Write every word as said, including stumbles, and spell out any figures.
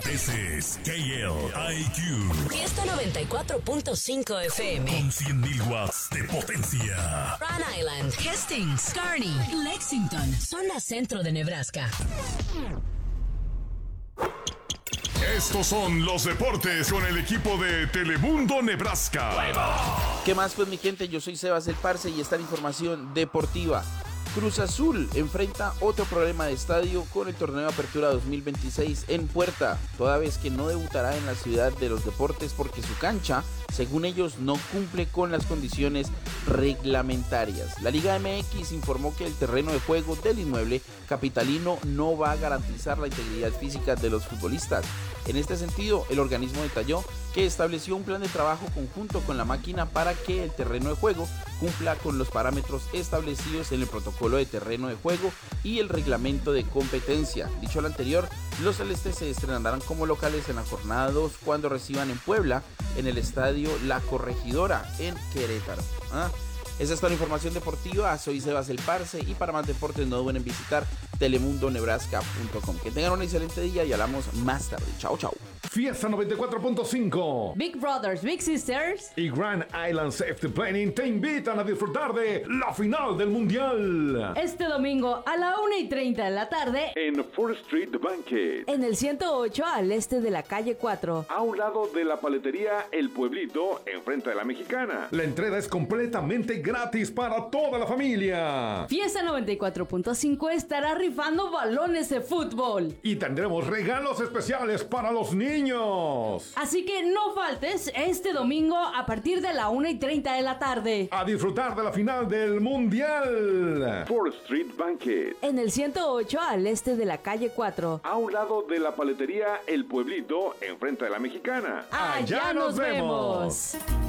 Ese es K L I Q. Fiesta noventa y cuatro punto cinco F M. Con cien mil watts de potencia. Rhode Island, Hastings, Kearney, Lexington, zona centro de Nebraska. Estos son los deportes con el equipo de Telemundo Nebraska. ¿Qué más pues mi gente? Yo soy Sebas el Parce y esta es la información deportiva. Cruz Azul enfrenta otro problema de estadio con el torneo de apertura dos mil veintiséis en puerta, toda vez que no debutará en la ciudad de los deportes porque su cancha, según ellos, no cumple con las condiciones reglamentarias. La Liga M X informó que el terreno de juego del inmueble capitalino no va a garantizar la integridad física de los futbolistas. En este sentido, el organismo detalló que estableció un plan de trabajo conjunto con la máquina para que el terreno de juego cumpla con los parámetros establecidos en el protocolo de terreno de juego y el reglamento de competencia. Dicho lo anterior, los celestes se estrenarán como locales en la jornada dos cuando reciban en Puebla en el estadio La Corregidora en Querétaro. ¿Ah? Esa es toda la información deportiva. Soy Sebas el Parce y para más deportes no duden en visitar telemundo nebraska punto com. Que tengan un excelente día y hablamos más tarde. Chao, chao. Fiesta noventa y cuatro punto cinco. Big Brothers, Big Sisters y Grand Island Safety Planning te invitan a disfrutar de la final del Mundial. Este domingo a la una y treinta de la tarde en fourth Street Banquet. En el ciento ocho al este de la calle cuatro. A un lado de la paletería El Pueblito, enfrente de la Mexicana. La entrada es completamente gratis para toda la familia. Fiesta noventa y cuatro punto cinco estará rifando balones de fútbol. Y tendremos regalos especiales para los niños. Así que no faltes este domingo a partir de la una y treinta de la tarde. A disfrutar de la final del Mundial. fourth Street Banquet. En el ciento ocho al este de la calle cuatro. A un lado de la paletería El Pueblito, enfrente de la Mexicana. Allá, Allá nos, nos vemos. vemos.